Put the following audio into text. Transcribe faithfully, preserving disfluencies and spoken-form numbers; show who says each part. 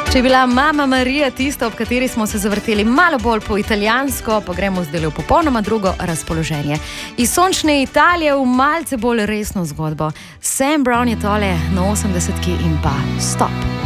Speaker 1: Če je bila Mama Marija tista, ob kateri smo se zavrteli malo bolj po italijansko, pa gremo zdaj v popolnoma drugo razpoloženje. Iz sončne Italije v malce bolj resno zgodbo. Sam Brown je tole na osemdesetki in pa Stop.